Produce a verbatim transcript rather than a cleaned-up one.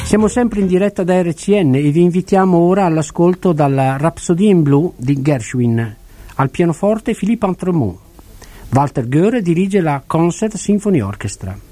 Siamo sempre in diretta da R C N e vi invitiamo ora all'ascolto dalla Rhapsodie in Blu di Gershwin. Al pianoforte Philippe Entremont. Walter Göre dirige la Concert Symphony Orchestra.